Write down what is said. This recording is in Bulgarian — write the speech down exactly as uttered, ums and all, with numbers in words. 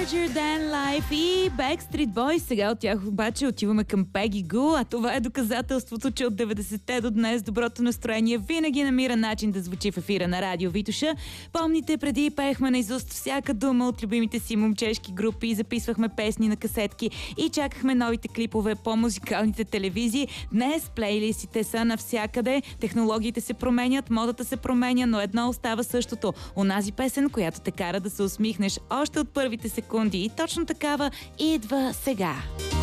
Larger Than Life и Backstreet Boys. Сега от тях обаче отиваме към Peggy Gou, а това е доказателството, че от деветдесетте до днес доброто настроение винаги намира начин да звучи в ефира на Радио Витоша. Помните, преди пеехме наизуст всяка дума от любимите си момчешки групи, записвахме песни на касетки и чакахме новите клипове по музикалните телевизии. Днес плейлистите са навсякъде, технологиите се променят, модата се променя, но едно остава същото. Онази песен, която те кара да се усмихнеш още от първите секунди, и точно такава идва сега.